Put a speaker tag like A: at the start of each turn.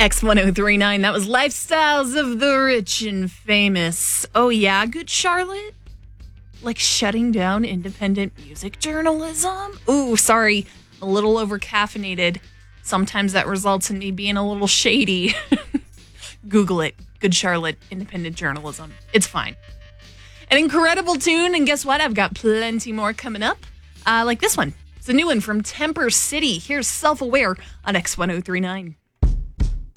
A: X1039. That was Lifestyles of the Rich and Famous. Oh, yeah, good Charlotte? Like shutting down independent music journalism? Ooh, sorry. A little over-caffeinated. Sometimes that results in me being a little shady. Google it. Good Charlotte, independent journalism. It's fine. An incredible tune, and guess what? I've got plenty more coming up. Like this one. It's a new one from Temper City. Here's Self-Aware on X1039.